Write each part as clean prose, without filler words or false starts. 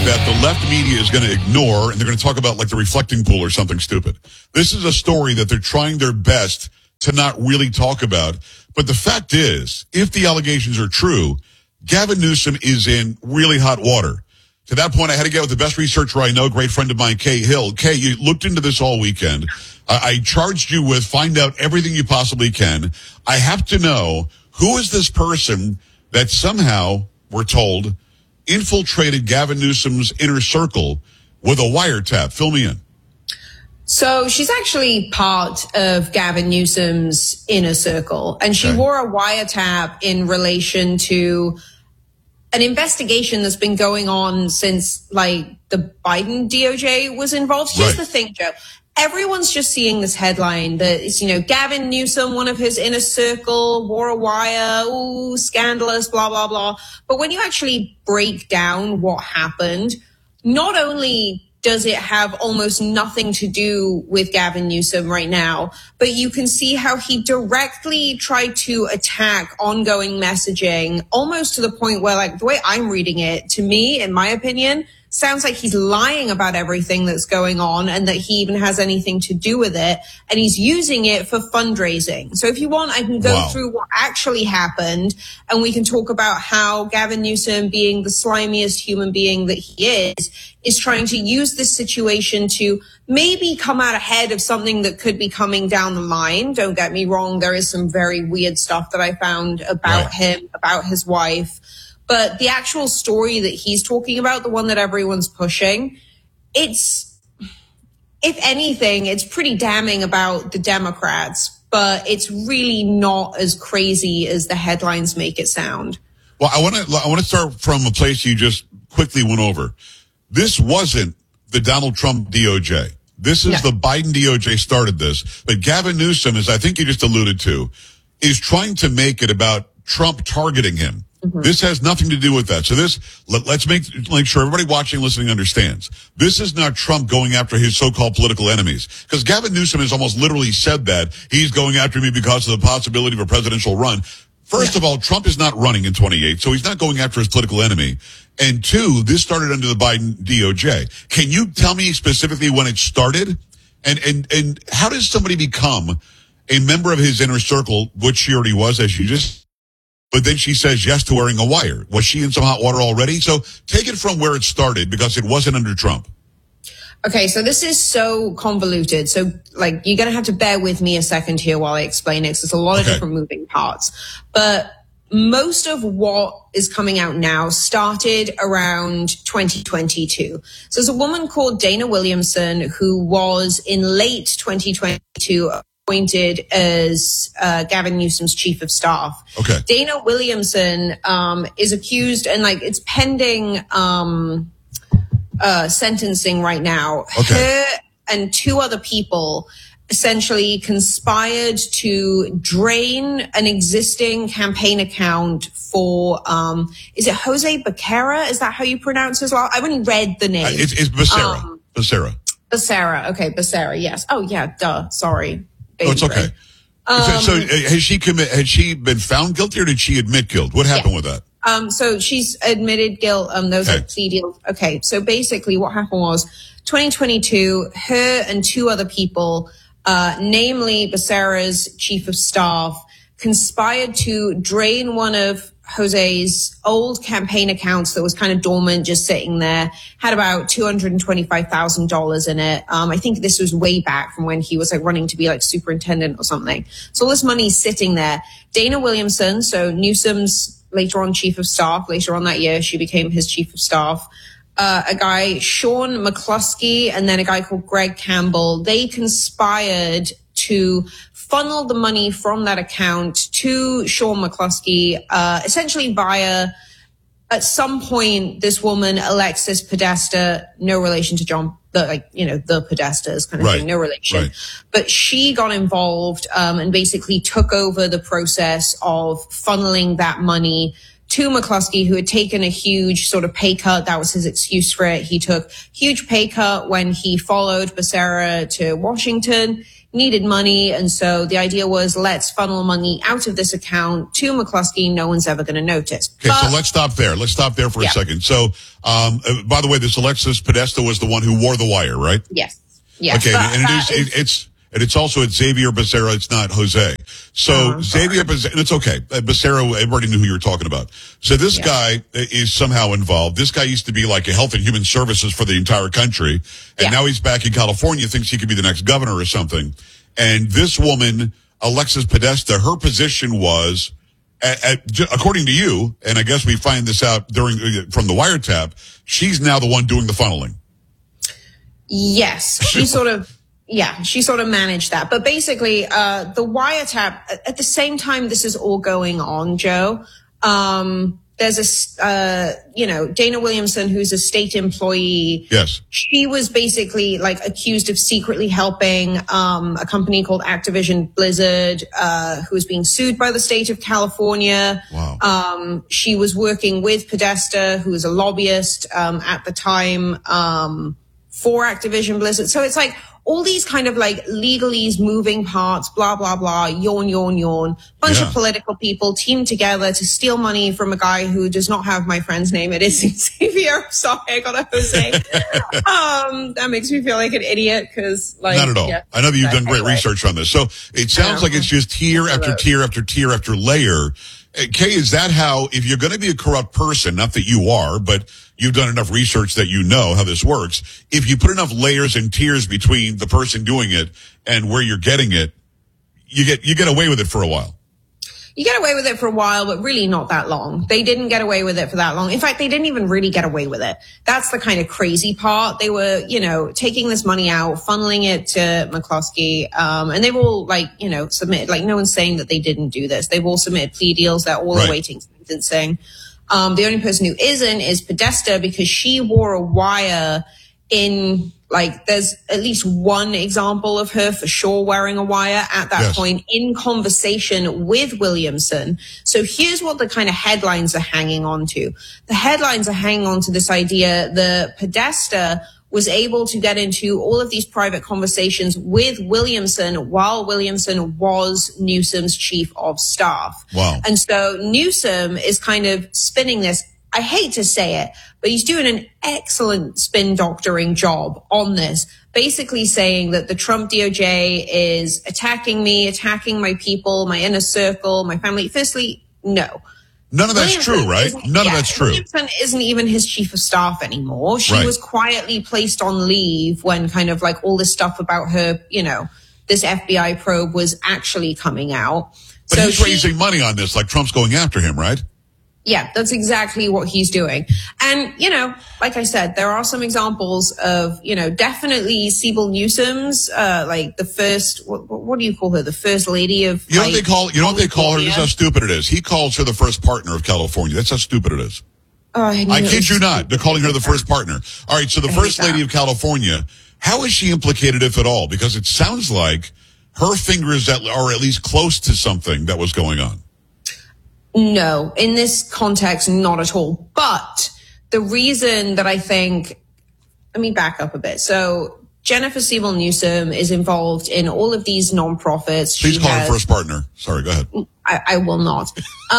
that the left media is going to ignore, and they're going to talk about like the reflecting pool or something stupid. This is a story that they're trying their best to not really talk about. But the fact is, if the allegations are true, Gavin Newsom is in really hot water. To that point, I had to get with the best researcher I know, great friend of mine, Kay Hill. Kay, you looked into this all weekend. I charged you with find out everything you possibly can. I have to know, who is this person that somehow, we're told, infiltrated Gavin Newsom's inner circle with a wiretap? Fill me in. So she's actually part of Gavin Newsom's inner circle, and she wore a wiretap in relation to an investigation that's been going on since, like, the Biden DOJ was involved. Here's the thing, Joe. Everyone's just seeing this headline that is, Gavin Newsom, one of his inner circle, wore a wire, ooh, scandalous, blah, blah, blah. But when you actually break down what happened, not only does it have almost nothing to do with Gavin Newsom right now, but you can see how he directly tried to attack ongoing messaging, almost to the point where, like, the way I'm reading it, to me, in my opinion, sounds like he's lying about everything that's going on and that he even has anything to do with it. And he's using it for fundraising. So if you want, I can go through what actually happened, and we can talk about how Gavin Newsom, being the slimiest human being that he is trying to use this situation to maybe come out ahead of something that could be coming down the line. Don't get me wrong. There is some very weird stuff that I found about him, about his wife. But the actual story that he's talking about, the one that everyone's pushing, it's, if anything, it's pretty damning about the Democrats, but it's really not as crazy as the headlines make it sound. Well, I want to start from a place you just quickly went over. This wasn't the Donald Trump DOJ. This is the Biden DOJ started this. But Gavin Newsom, as I think you just alluded to, is trying to make it about Trump targeting him. Mm-hmm. This has nothing to do with that. So let's make sure everybody watching, listening understands. This is not Trump going after his so-called political enemies. Because Gavin Newsom has almost literally said that he's going after me because of the possibility of a presidential run. First of all, Trump is not running in 28, so he's not going after his political enemy. And two, this started under the Biden DOJ. Can you tell me specifically when it started? And how does somebody become a member of his inner circle, which she already was, as you just, but then she says yes to wearing a wire? Was she in some hot water already? So take it from where it started, because it wasn't under Trump. Okay, so this is so convoluted. So, like, you're going to have to bear with me a second here while I explain it, because there's a lot of different moving parts. But most of what is coming out now started around 2022. So there's a woman called Dana Williamson who was in late 2022 appointed as Gavin Newsom's chief of staff. Okay. Dana Williamson is accused, and, like, it's pending sentencing right now. Okay. Her and two other people essentially conspired to drain an existing campaign account for, is it Jose Becerra? Is that how you pronounce his last? I haven't read the name. It's Becerra. Becerra. Okay, Becerra. Yes. Oh, yeah. Duh. Sorry. Oh, it's okay. So has she been found guilty, or did she admit guilt? What happened with that? So she's admitted guilt. Those are plea deals. Okay. So basically what happened was 2022, her and two other people, namely Becerra's chief of staff, conspired to drain one of Jose's old campaign accounts that was kind of dormant, just sitting there, had about $225,000 in it. I think this was way back from when he was, like, running to be, like, superintendent or something. So all this money's sitting there. Dana Williamson, so Newsom's later on chief of staff, later on that year, she became his chief of staff. A guy, Sean McCluskey, and then a guy called Greg Campbell, they conspired to funnel the money from that account to Sean McCluskey, essentially via, at some point, this woman, Alexis Podesta, no relation to John, the Podestas kind of thing, no relation. Right. But she got involved, and basically took over the process of funneling that money to McCluskey, who had taken a huge sort of pay cut. That was his excuse for it. He took huge pay cut when he followed Becerra to Washington. needed money. And so the idea was, let's funnel money out of this account to McCluskey. No one's ever going to notice. Okay, so let's stop there. Let's stop there for a second. So, by the way, this Alexis Podesta was the one who wore the wire, right? Yes. Okay, and it's also at Xavier Becerra. It's not Jose. So Xavier Becerra, and it's okay. Becerra, everybody knew who you were talking about. So this guy is somehow involved. This guy used to be like a health and human services for the entire country. And now he's back in California, thinks he could be the next governor or something. And this woman, Alexis Podesta, her position was, according to you, and I guess we find this out from the wiretap, she's now the one doing the funneling. Yes, she sort of managed that. But basically, the wiretap, at the same time this is all going on, Joe, there's Dana Williamson, who's a state employee. Yes. She was basically like accused of secretly helping a company called Activision Blizzard, who was being sued by the state of California. Wow. She was working with Podesta, who was a lobbyist at the time, for Activision Blizzard. So it's like all these kind of like legalese, moving parts, blah, blah, blah, yawn. Bunch of political people teamed together to steal money from a guy who does not have my friend's name. It is Xavier. Sorry, I got a Jose. That makes me feel like an idiot because like. Not at all. Yeah, I know that you've done great research on this. So it sounds like it's just tier after tier after tier after layer. Kay, is that how, if you're going to be a corrupt person, not that you are, but you've done enough research that you know how this works, if you put enough layers and tiers between the person doing it and where you're getting it, you get away with it for a while. You get away with it for a while, but really not that long. They didn't get away with it for that long. In fact, they didn't even really get away with it. That's the kind of crazy part. They were, taking this money out, funneling it to McCluskey, and they've all submitted, no one's saying that they didn't do this. They've all submitted plea deals. They're all awaiting sentencing. The only person who isn't is Podesta because she wore a wire in, there's at least one example of her for sure wearing a wire at that point in conversation with Williamson. So here's what the kind of headlines are hanging on to. The headlines are hanging on to this idea that Podesta was able to get into all of these private conversations with Williamson while Williamson was Newsom's chief of staff. Wow. And so Newsom is kind of spinning this. I hate to say it, but he's doing an excellent spin doctoring job on this, basically saying that the Trump DOJ is attacking me, attacking my people, my inner circle, my family. Firstly, no. None of that's true, right? None of that's true. Williamson isn't even his chief of staff anymore. She was quietly placed on leave when kind of like all this stuff about her, this FBI probe was actually coming out. But he's raising money on this, like Trump's going after him, right? Yeah, that's exactly what he's doing. And, like I said, there are some examples of, definitely Siebel Newsom's, the first, what do you call her? The first lady of, you know what they call her? This is how stupid it is. He calls her the first partner of California. That's how stupid it is. Oh, I kid you not. They're calling her the first partner. All right. So the first lady of California, how is she implicated, if at all? Because it sounds like her fingers are at least close to something that was going on. No, in this context, not at all. But the reason that I think, let me back up a bit. So Jennifer Siebel Newsom is involved in all of these nonprofits. Please call her first partner. Sorry, go ahead. I will not.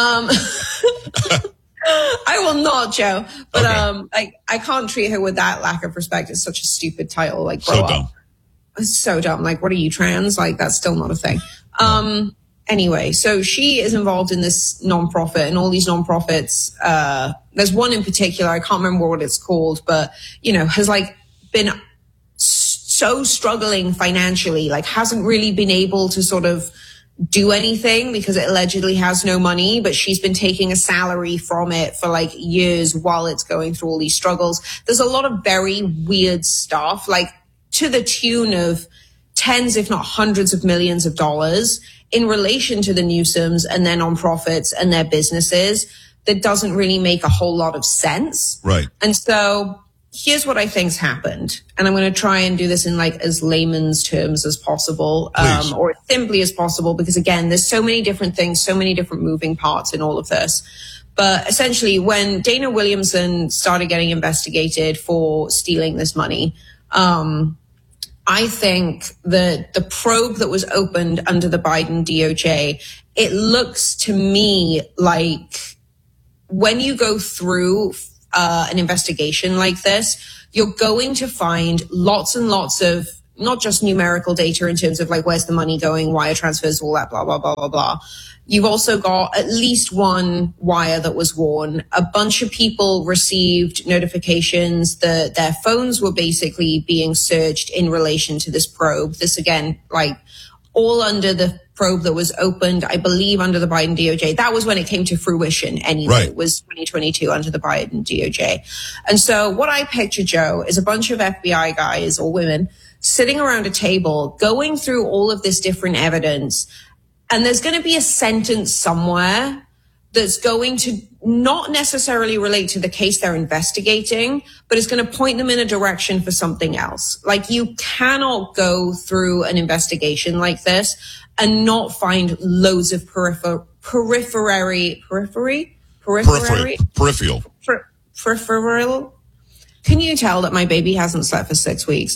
I will not, Joe. But I can't treat her with that lack of respect. It's such a stupid title. Like, grow up. Dumb. It's so dumb. Like, what are you, trans? Like, that's still not a thing. Anyway, so she is involved in this nonprofit and all these nonprofits. There's one in particular, I can't remember what it's called, but, has been so struggling financially, hasn't really been able to sort of do anything because it allegedly has no money, but she's been taking a salary from it for years while it's going through all these struggles. There's a lot of very weird stuff, to the tune of tens, if not hundreds of millions of dollars in relation to the Newsoms and their nonprofits and their businesses that doesn't really make a whole lot of sense. Right. And so here's what I think's happened. And I'm going to try and do this in as layman's terms as possible, or as simply as possible, because again, there's so many different things, so many different moving parts in all of this. But essentially when Dana Williamson started getting investigated for stealing this money, I think that the probe that was opened under the Biden DOJ, it looks to me like when you go through an investigation like this, you're going to find lots and lots of not just numerical data in terms of like where's the money going, wire transfers, all that, blah, blah, blah, blah, blah. You've also got at least one wire that was worn. A bunch of people received notifications that their phones were basically being searched in relation to this probe. This, again, like all under the probe that was opened, I believe, under the Biden DOJ. That was when it came to fruition anyway. Right. It was 2022 under the Biden DOJ. And so what I picture, Joe, is a bunch of FBI guys or women sitting around a table going through all of this different evidence. And there's going to be a sentence somewhere that's going to not necessarily relate to the case they're investigating, but it's going to point them in a direction for something else. Like, you cannot go through an investigation like this and not find loads of peripheral. Can you tell that my baby hasn't slept for 6 weeks?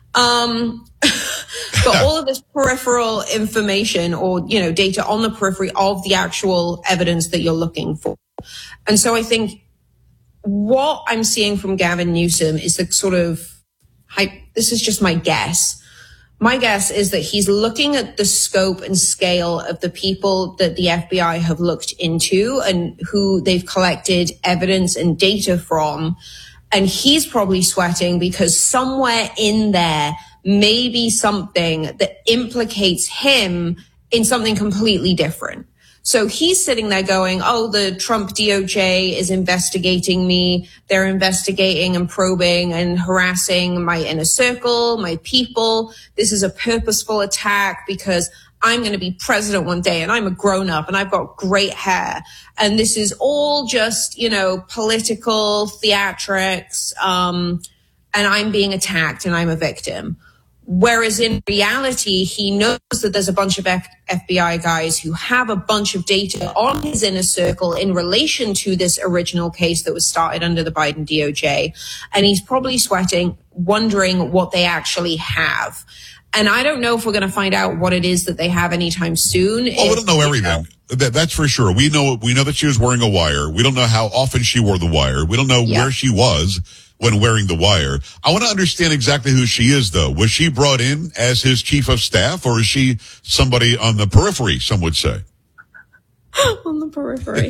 But all of this peripheral information or, you know, data on the periphery of the actual evidence that you're looking for. And so I think what I'm seeing from Gavin Newsom is the sort of this is just my guess. My guess is that he's looking at the scope and scale of the people that the FBI have looked into and who they've collected evidence and data from. And he's probably sweating because somewhere in there may be something that implicates him in something completely different. So he's sitting there going, oh, the Trump DOJ is investigating me. They're investigating and probing and harassing my inner circle, my people. This is a purposeful attack because I'm going to be president one day and I'm a grown up and I've got great hair. And this is all just, you know, political theatrics. And I'm being attacked and I'm a victim. Whereas in reality, he knows that there's a bunch of FBI guys who have a bunch of data on his inner circle in relation to this original case that was started under the Biden DOJ. And he's probably sweating, wondering what they actually have. And I don't know if we're going to find out what it is that they have anytime soon. Oh, we don't know everything. That's for sure. We know that she was wearing a wire. We don't know how often she wore the wire. We don't know where she was when wearing the wire. I want to understand exactly who she is, though. Was she brought in as his chief of staff, or is she somebody on the periphery, some would say? On the periphery.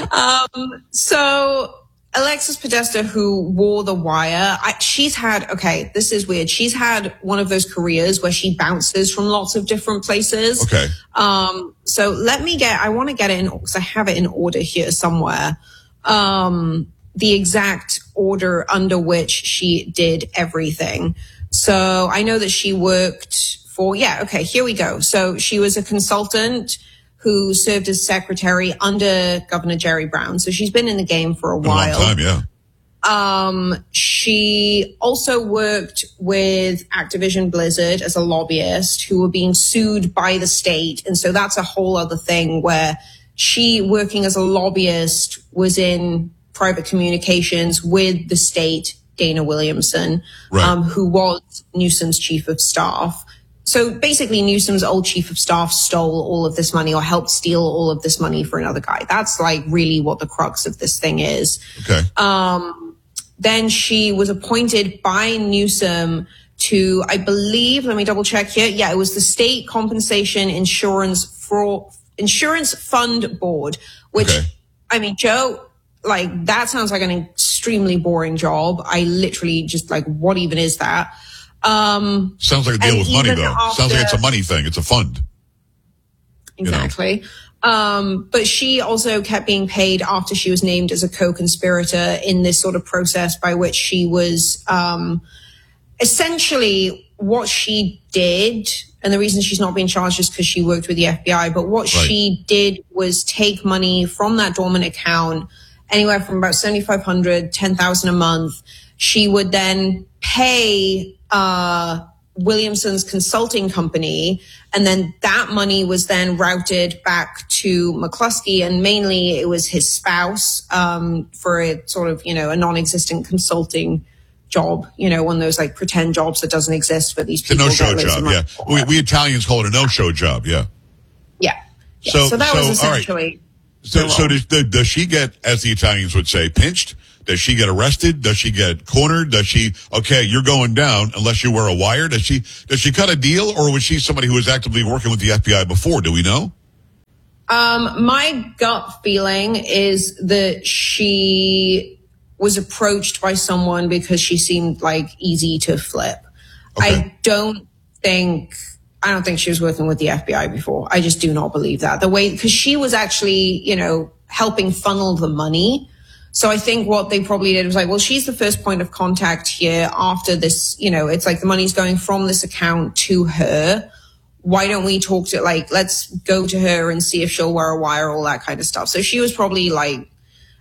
So Alexis Podesta, who wore the wire, she's had, this is weird. She's had one of those careers where she bounces from lots of different places. Okay. So I want to get it in, because I have it in order here somewhere. The exact order under which she did everything. So I know that she worked for, here we go. So she was a consultant who served as secretary under Governor Jerry Brown. So she's been in the game for a while. A long time, yeah. She also worked with Activision Blizzard as a lobbyist who were being sued by the state. And so that's a whole other thing where she, working as a lobbyist, was in private communications with the state, Dana Williamson, right. Who was Newsom's chief of staff. So basically Newsom's old chief of staff stole all of this money or helped steal all of this money for another guy. That's like really what the crux of this thing is. Okay. Then she was appointed by Newsom to, I believe, let me double check here. Yeah, it was the State Compensation Insurance Fund Board, which, I mean, Joe, like, that sounds like an extremely boring job. I literally just what even is that? Sounds like a deal with money, though. Sounds like it's a money thing. It's a fund. Exactly. But she also kept being paid after she was named as a co-conspirator in this sort of process by which she was, essentially what she did. And the reason she's not being charged is because she worked with the FBI. But what she did was take money from that dormant account, anywhere from about $7,500, $10,000 a month. She would then pay Williamson's consulting company, and then that money was then routed back to McCluskey, and mainly it was his spouse for a sort of, a non-existent consulting job, one of those like pretend jobs that doesn't exist for these people. It's a no-show job, yeah. We Italians call it a no-show job, yeah. Yeah. So that was essentially... Right. So does she get, as the Italians would say, pinched? Does she get arrested? Does she get cornered? Does she, okay, you're going down unless you wear a wire? Does she cut a deal, or was she somebody who was actively working with the FBI before? Do we know? My gut feeling is that she was approached by someone because she seemed like easy to flip. Okay. I don't think she was working with the FBI before. I just do not believe that. Because she was actually, helping funnel the money. So I think what they probably did was like, well, she's the first point of contact here after this, it's like the money's going from this account to her. Why don't we talk to, like, let's go to her and see if she'll wear a wire, all that kind of stuff. So she was probably like,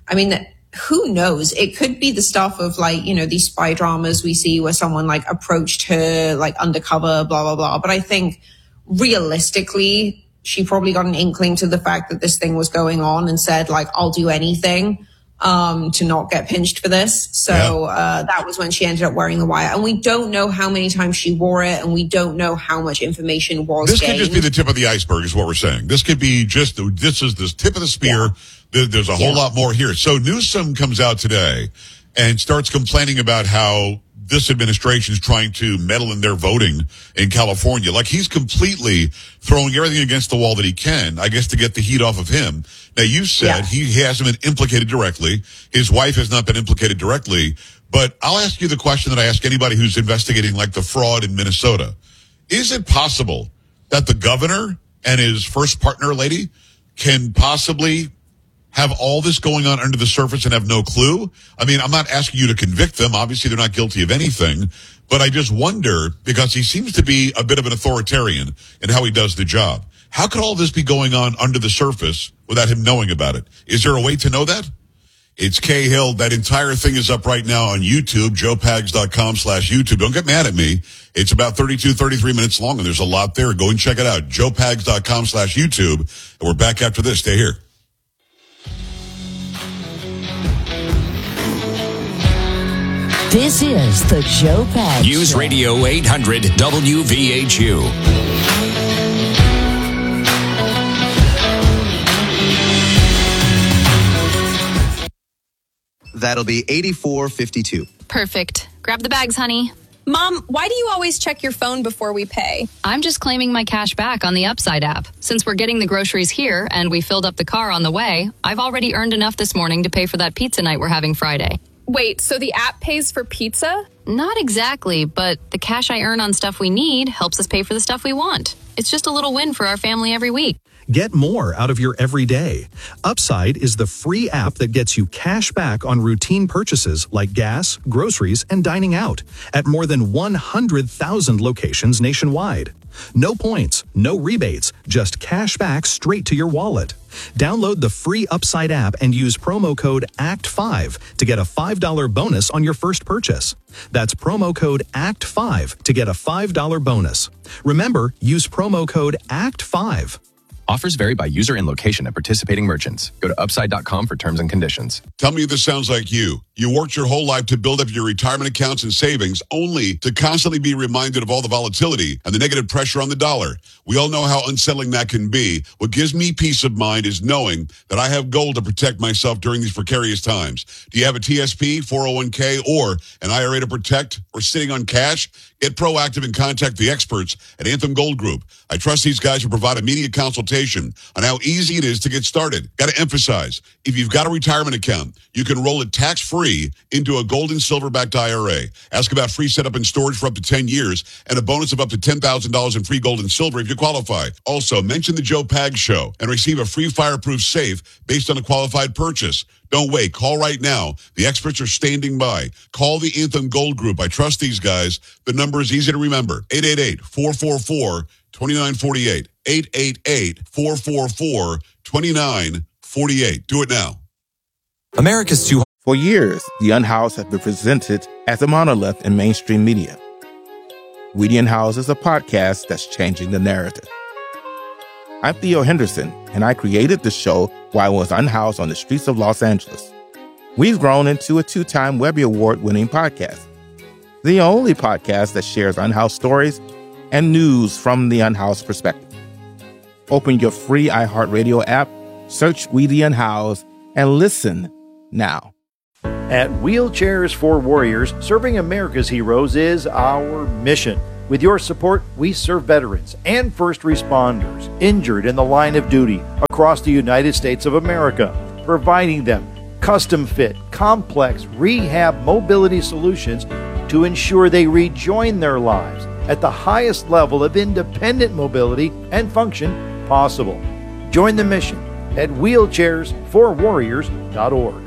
who knows? It could be the stuff of like, these spy dramas we see where someone like approached her like undercover, blah, blah, blah. But I think realistically, she probably got an inkling to the fact that this thing was going on and said like, I'll do anything to not get pinched for this. So that was when she ended up wearing the wire. And we don't know how many times she wore it, and we don't know how much information was This gained. could just be the tip of the iceberg is what we're saying. This could be this is the tip of the spear. Yeah. There's a whole lot more here. So Newsom comes out today and starts complaining about how this administration is trying to meddle in their voting in California. Like he's completely throwing everything against the wall that he can, I guess, to get the heat off of him. Now, you said he hasn't been implicated directly. His wife has not been implicated directly. But I'll ask you the question that I ask anybody who's investigating like the fraud in Minnesota. Is it possible that the governor and his first partner lady can possibly have all this going on under the surface and have no clue? I mean, I'm not asking you to convict them. Obviously, they're not guilty of anything. But I just wonder, because he seems to be a bit of an authoritarian in how he does the job. How could all this be going on under the surface without him knowing about it? Is there a way to know that? It's Cahill. That entire thing is up right now on YouTube, joepags.com/YouTube. Don't get mad at me. It's about 33 minutes long, and there's a lot there. Go and check it out, joepags.com/YouTube. And we're back after this. Stay here. This is the Joe Pags News Show. Radio 800 WVHU. That'll be 84.52. Perfect. Grab the bags, honey. Mom, why do you always check your phone before we pay? I'm just claiming my cash back on the Upside app. Since we're getting the groceries here and we filled up the car on the way, I've already earned enough this morning to pay for that pizza night we're having Friday. Wait, so the app pays for pizza? Not exactly, but the cash I earn on stuff we need helps us pay for the stuff we want. It's just a little win for our family every week. Get more out of your everyday. Upside is the free app that gets you cash back on routine purchases like gas, groceries, and dining out at more than 100,000 locations nationwide. No points, no rebates, just cash back straight to your wallet. Download the free Upside app and use promo code ACT5 to get a $5 bonus on your first purchase. That's promo code ACT5 to get a $5 bonus. Remember, use promo code ACT5. Offers vary by user and location at participating merchants. Go to upside.com for terms and conditions. Tell me if this sounds like you. You worked your whole life to build up your retirement accounts and savings only to constantly be reminded of all the volatility and the negative pressure on the dollar. We all know how unsettling that can be. What gives me peace of mind is knowing that I have gold to protect myself during these precarious times. Do you have a TSP, 401k, or an IRA to protect, or sitting on cash? Get proactive and contact the experts at Anthem Gold Group. I trust these guys who provide immediate consultation on how easy it is to get started. Got to emphasize, if you've got a retirement account, you can roll it tax-free into a gold and silver-backed IRA. Ask about free setup and storage for up to 10 years and a bonus of up to $10,000 in free gold and silver if you qualify. Also, mention the Joe Pags Show and receive a free fireproof safe based on a qualified purchase. Don't wait. Call right now. The experts are standing by. Call the Anthem Gold Group. I trust these guys. The number is easy to remember. 888-444-2948. 888-444-2948. Do it now. America's too. For years, The Unhoused has been presented as a monolith in mainstream media. We the Unhoused is a podcast that's changing the narrative. I'm Theo Henderson, and I created the show while I was unhoused on the streets of Los Angeles. We've grown into a 2-time Webby Award-winning podcast. the only podcast that shares unhoused stories and news from the unhoused perspective. Open your free iHeartRadio app, search We the Unhoused, and listen now. At Wheelchairs for Warriors, serving America's heroes is our mission. With your support, we serve veterans and first responders injured in the line of duty across the United States of America, providing them custom-fit, complex rehab mobility solutions to ensure they rejoin their lives at the highest level of independent mobility and function possible. Join the mission at wheelchairsforwarriors.org.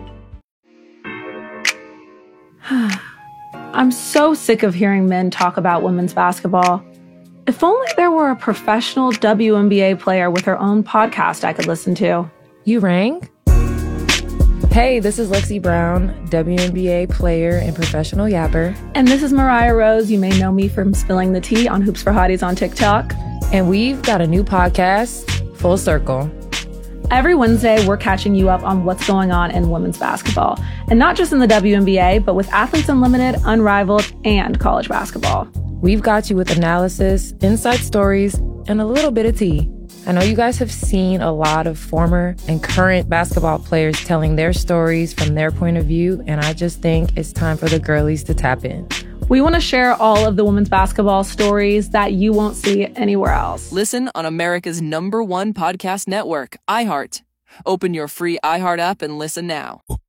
I'm so sick of hearing men talk about women's basketball. If only there were a professional WNBA player with her own podcast I could listen to. You rang? Hey, this is Lexi Brown, WNBA player and professional yapper. And this is Mariah Rose. You may know me from spilling the tea on Hoops for Hotties on TikTok. And we've got a new podcast, Full Circle. Every Wednesday, we're catching you up on what's going on in women's basketball. And not just in the WNBA, but with Athletes Unlimited, Unrivaled, and college basketball. We've got you with analysis, inside stories, and a little bit of tea. I know you guys have seen a lot of former and current basketball players telling their stories from their point of view, and I just think it's time for the girlies to tap in. We want to share all of the women's basketball stories that you won't see anywhere else. Listen on America's #1 podcast network, iHeart. Open your free iHeart app and listen now.